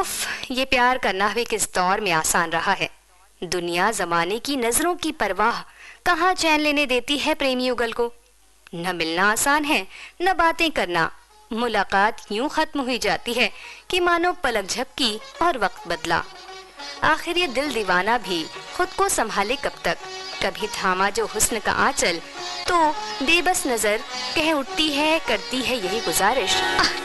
उफ, ये प्यार करना भी किस दौर में आसान रहा है। दुनिया जमाने की नजरों की परवाह कहाँ चैन लेने देती है प्रेमी युगल को। न मिलना आसान है, न बातें करना। मुलाकात यूं खत्म हुई जाती है कि मानो पलक झपकी और वक्त बदला। आखिर ये दिल दीवाना भी खुद को संभाले कब तक। कभी थामा जो हुस्न का आंचल तो बेबस नजर कह उठती है, करती है यही गुजारिश,